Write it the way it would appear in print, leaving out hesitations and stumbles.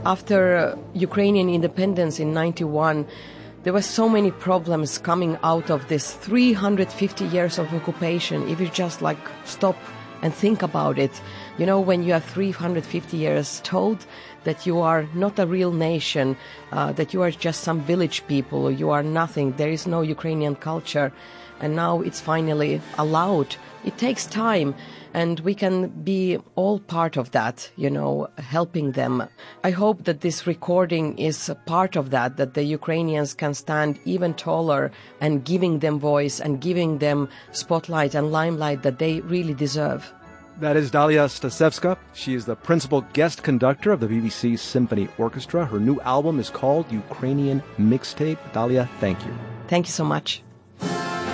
After Ukrainian independence in 91, there were so many problems coming out of this 350 years of occupation. If you just stop and think about it, when you are 350 years told that you are not a real nation, that you are just some village people, or you are nothing, there is no Ukrainian culture, and now it's finally allowed. It takes time, and we can be all part of that, helping them. I hope that this recording is a part of that the Ukrainians can stand even taller and giving them voice and giving them spotlight and limelight that they really deserve. That is Dalia Stasevska. She is the principal guest conductor of the BBC Symphony Orchestra. Her new album is called Ukrainian Mixtape. Dalia, thank you. Thank you so much.